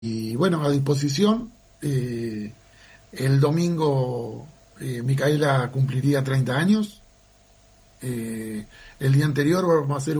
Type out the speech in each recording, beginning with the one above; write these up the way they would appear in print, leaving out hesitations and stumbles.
y bueno, a disposición. El domingo Micaela cumpliría 30 años. El día anterior vamos a hacer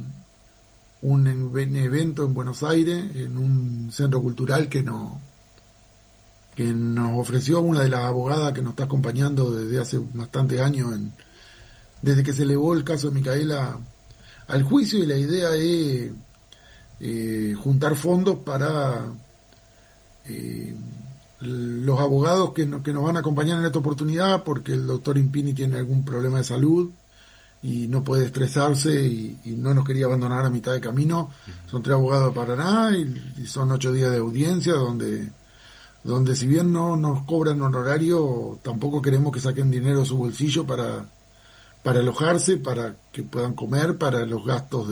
un evento en Buenos Aires, en un centro cultural que nos ofreció una de las abogadas que nos está acompañando desde hace bastantes años, desde que se elevó el caso de Micaela al juicio, y la idea es juntar fondos para eh, los abogados que nos van a acompañar en esta oportunidad, porque el doctor Impini tiene algún problema de salud y no puede estresarse, y no nos quería abandonar a mitad de camino. Son 3 abogados de Paraná, y son 8 días de audiencia donde si bien no nos cobran honorario, tampoco queremos que saquen dinero de su bolsillo para alojarse, para que puedan comer, para los gastos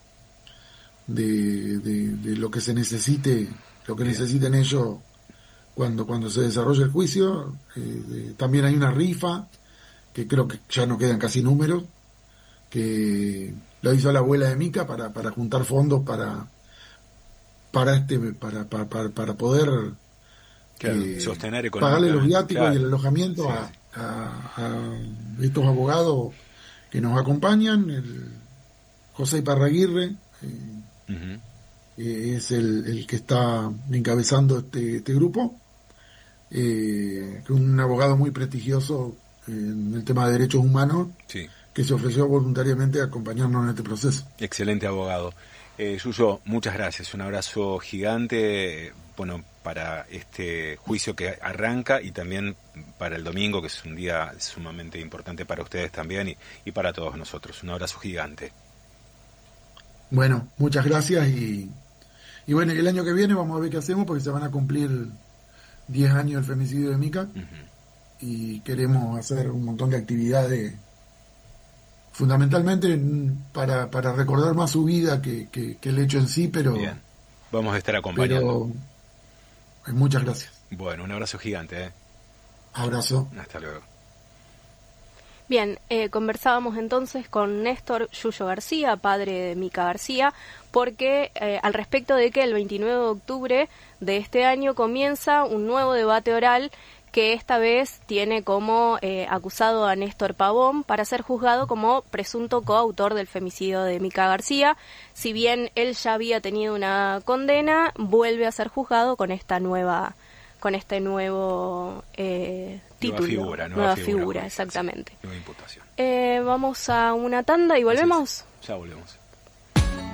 de lo que se necesite, lo que Bien. necesiten ellos cuando se desarrolle el juicio. También hay una rifa, que creo que ya no quedan casi números, que lo hizo la abuela de Mica para juntar fondos para poder Claro, sostener pagarle los económicamente, viáticos y el claro. alojamiento Sí, sí. a estos abogados que nos acompañan. El José Iparraguirre Ujú. es el que está encabezando este grupo, que es un abogado muy prestigioso en el tema de derechos humanos, Sí, que se ofreció voluntariamente a acompañarnos en este proceso. excelente abogado. Yuyo, muchas gracias. Un abrazo gigante, bueno, para este juicio que arranca y también para el domingo, que es un día sumamente importante para ustedes también y para todos nosotros. Un abrazo gigante. Bueno, muchas gracias, y bueno, y el año que viene vamos a ver qué hacemos, porque se van a cumplir 10 años del femicidio de Mica, Ujú. y queremos hacer un montón de actividades, fundamentalmente para recordar más su vida que el hecho en sí, Bien, vamos a estar acompañando. pero muchas gracias. Bueno, un abrazo gigante, ¿eh? Abrazo. Hasta luego. Bien, conversábamos entonces con Néstor Yuyo García, padre de Mica García, porque al respecto de que el 29 de octubre de este año comienza un nuevo debate oral que esta vez tiene como acusado a Néstor Pavón para ser juzgado como presunto coautor del femicidio de Mica García. Si bien él ya había tenido una condena, vuelve a ser juzgado con esta nueva, con este nuevo título, nueva figura, judicial, sí. exactamente. Nueva imputación. Vamos a una tanda y volvemos. Ya volvemos.